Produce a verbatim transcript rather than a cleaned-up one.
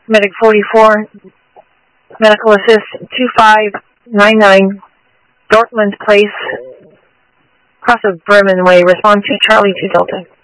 Medic forty-four, Medical Assist two five nine nine, Dortmund Place, cross of Berman Way. Respond to Charlie two Delta.